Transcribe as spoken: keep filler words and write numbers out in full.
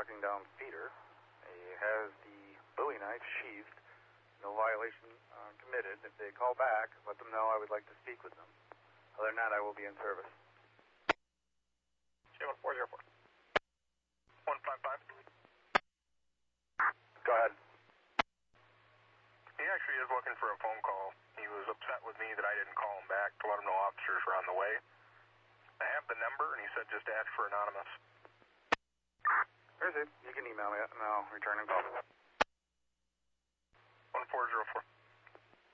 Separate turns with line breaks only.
walking down Feeder. He has the Bowie knife sheathed. No violation uh, committed. If they call back, let them know I would like to speak with them. Other than that, I will be in service.
J one four zero four. one five five.
Go ahead.
He actually is looking for a phone call. He was upset with me that I didn't call him back to let him know officers were on the way. I have the number, and he said just ask for anonymous.
Where is it? You can email me it, and I'll return and call.
one four zero four.